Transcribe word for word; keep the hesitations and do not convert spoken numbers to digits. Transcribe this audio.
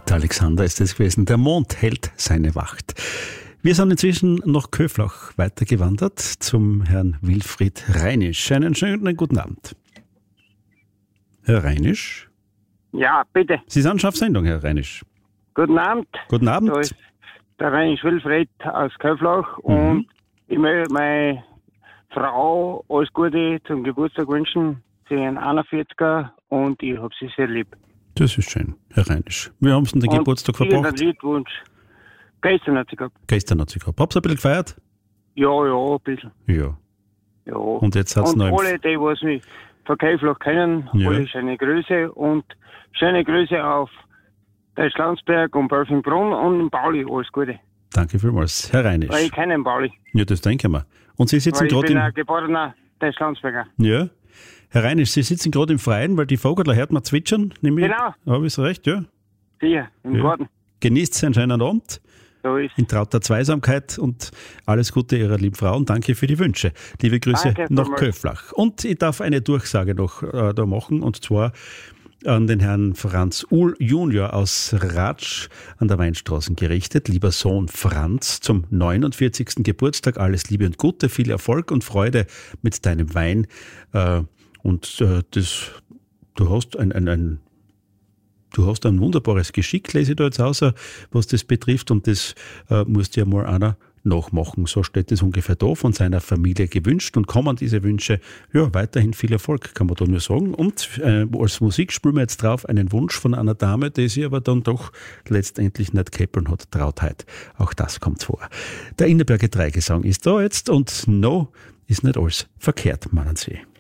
Peter Alexander ist es gewesen. Der Mond hält seine Wacht. Wir sind inzwischen nach Köflach weitergewandert zum Herrn Wilfried Reinisch. Einen schönen guten Abend. Herr Reinisch? Ja, bitte. Sie sind schon auf Sendung, Herr Reinisch. Guten Abend. Guten Abend. Da ist der Reinisch Wilfried aus Köflach. Mhm. Und ich möchte meine Frau alles Gute zum Geburtstag wünschen. Sie ist ein einundvierziger und ich habe sie sehr lieb. Das ist schön, Herr Reinisch. Wir haben den und Geburtstag verbracht. Einen Liedwunsch. Gestern hat sie gehabt. Gestern hat sie gehabt. Habt ihr ein bisschen gefeiert? Ja, ja, ein bisschen. Ja. Ja. Und jetzt hat es Und noch... alle, die was mich von Köflach kennen, Ja. alle schöne Grüße und schöne Grüße auf Deutschlandsberg und Bölfingbrunn und in Pauli. Alles Gute. Danke vielmals, Herr Reinisch. Weil ich kenne den Pauli. Ja, das denken wir. Und Sie sitzen Weil ich gerade bin im... ein geborener Deutschlandsberger. Ja. Herr Reinisch, Sie sitzen gerade im Freien, weil die Vogel hört man zwitschern. Nämlich, Genau. habe ich recht, ja? Sicher, im Ja. Garten. Genießt einen schönen Abend. So ist In trauter Zweisamkeit und alles Gute Ihrer lieben Frau und danke für die Wünsche. Liebe Grüße Danke, nach Thomas. Köflach. Und ich darf eine Durchsage noch äh, da machen und zwar an den Herrn Franz Uhl Junior aus Ratsch an der Weinstraße gerichtet. Lieber Sohn Franz, zum neunundvierzigsten Geburtstag alles Liebe und Gute, viel Erfolg und Freude mit deinem Wein. Äh, und äh, das, du hast ein, ein, ein Du hast ein wunderbares Geschick, lese ich da jetzt aus, was das betrifft, und das äh, musst dir mal einer nachmachen. So steht es ungefähr da, von seiner Familie gewünscht, und kommen diese Wünsche, ja, weiterhin viel Erfolg, kann man da nur sagen. Und äh, als Musik spielen wir jetzt drauf einen Wunsch von einer Dame, die sie aber dann doch letztendlich nicht käppeln hat, Trautheit. Auch das kommt vor. Der Innerberger Dreigesang ist da jetzt, und no ist nicht alles verkehrt, meinen sie.